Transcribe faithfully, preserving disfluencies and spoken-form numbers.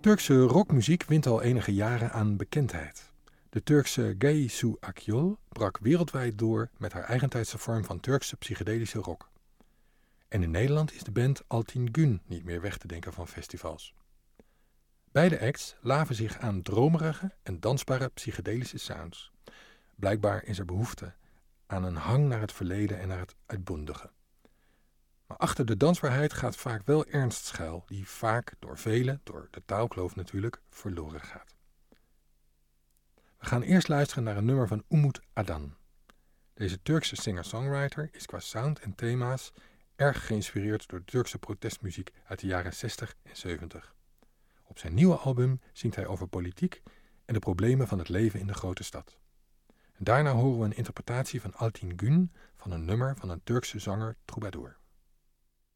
Turkse rockmuziek wint al enige jaren aan bekendheid. De Turkse Gaye Su Akyol brak wereldwijd door met haar eigentijdse vorm van Turkse psychedelische rock. En in Nederland is de band Altin Gün niet meer weg te denken van festivals. Beide acts laven zich aan dromerige en dansbare psychedelische sounds. Blijkbaar is er behoefte aan een hang naar het verleden en naar het uitbundige. Maar achter de dansbaarheid gaat vaak wel ernst schuil, die vaak door velen, door de taalkloof natuurlijk, verloren gaat. We gaan eerst luisteren naar een nummer van Umut Adan. Deze Turkse singer-songwriter is qua sound en thema's erg geïnspireerd door de Turkse protestmuziek uit de jaren zestig en zeventig. Op zijn nieuwe album zingt hij over politiek en de problemen van het leven in de grote stad. En daarna horen we een interpretatie van Altin Gün van een nummer van een Turkse zanger Troubadour.